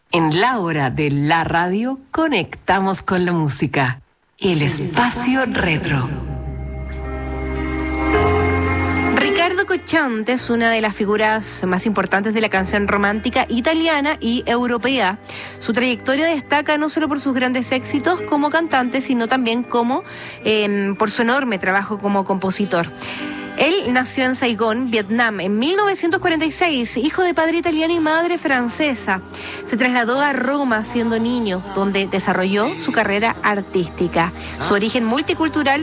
En la hora de la radio, conectamos con la música. El espacio retro. Riccardo Cocciante es una de las figuras más importantes de la canción romántica italiana y europea. Su trayectoria destaca no solo por sus grandes éxitos como cantante, sino también por su enorme trabajo como compositor. Él nació en Saigón, Vietnam, en 1946, hijo de padre italiano y madre francesa. Se trasladó a Roma siendo niño, donde desarrolló su carrera artística. Su origen multicultural